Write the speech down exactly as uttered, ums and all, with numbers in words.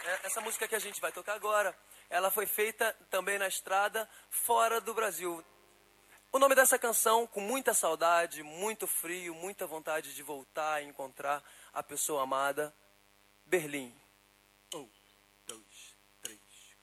essa música que a gente vai tocar agora, ela foi feita também na estrada, fora do Brasil. O nome dessa canção, com muita saudade, muito frio, muita vontade de voltar e encontrar a pessoa amada, Berlim. Um, dois...